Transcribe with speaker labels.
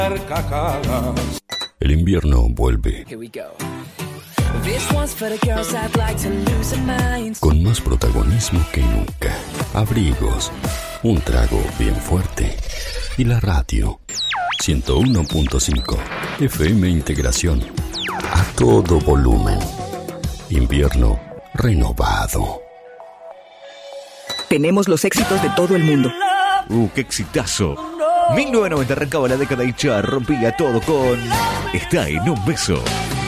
Speaker 1: El invierno vuelve. Con más protagonismo que nunca. Abrigos, un trago bien fuerte y la radio. 101.5 FM Integración. A todo volumen. Invierno renovado.
Speaker 2: Tenemos los éxitos de todo el mundo.
Speaker 3: ¡Qué exitazo! 1990 arrancaba la década y ya rompía todo con Está en un beso.